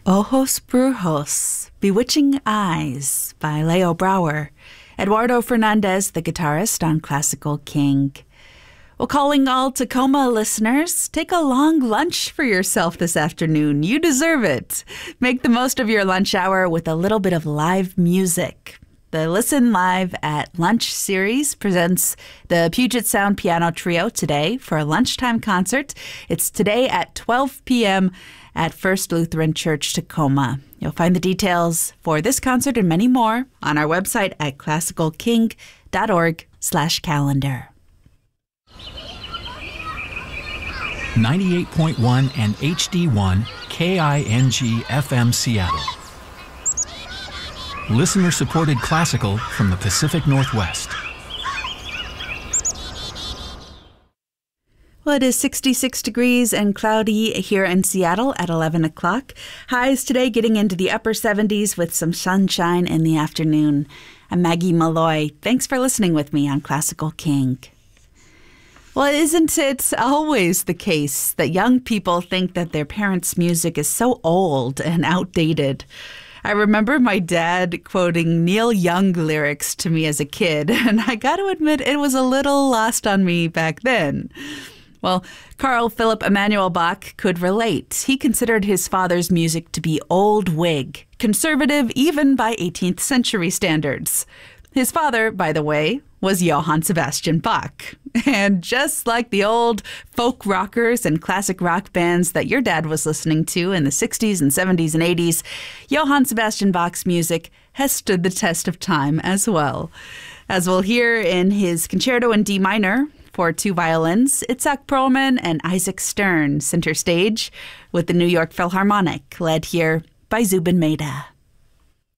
Ojos Brujos, Bewitching Eyes by Leo Brouwer. Eduardo Fernandez, the guitarist on Classical King. Well, calling all Tacoma listeners, take a long lunch for yourself this afternoon. You deserve it. Make the most of your lunch hour with a little bit of live music. The Listen Live at Lunch series presents the Puget Sound Piano Trio today for a lunchtime concert. It's today at 12 p.m. at First Lutheran Church, Tacoma. You'll find the details for this concert and many more on our website at classicalking.org/calendar. 98.1 and HD1 KING FM Seattle. Listener-supported classical from the Pacific Northwest. Well, it is 66 degrees and cloudy here in Seattle at 11 o'clock. Highs today getting into the upper 70s with some sunshine in the afternoon. I'm Maggie Malloy. Thanks for listening with me on Classical King. Well, isn't it always the case that young people think that their parents' music is so old and outdated? I remember my dad quoting Neil Young lyrics to me as a kid, and I got to admit it was a little lost on me back then. Well, Carl Philipp Emanuel Bach could relate. He considered his father's music to be old Whig, conservative even by 18th century standards. His father, by the way, was Johann Sebastian Bach. And just like the old folk rockers and classic rock bands that your dad was listening to in the 60s and 70s and 80s, Johann Sebastian Bach's music has stood the test of time as well. As we'll hear in his Concerto in D minor for two violins, Itzhak Perlman and Isaac Stern center stage with the New York Philharmonic, led here by Zubin Mehta.